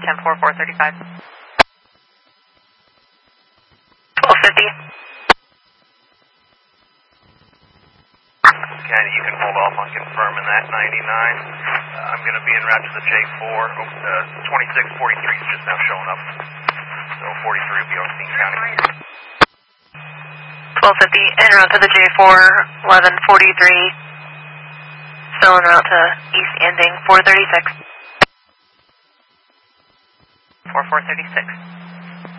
10-4-435. 1250. Kenny, you can hold off on confirming that 99. I'm going to be en route to the J4. 2643 is just now showing up. So 43 will be on King County. 1250, en route to the J4, 1143. Still en route to East Ending, 436. 4436.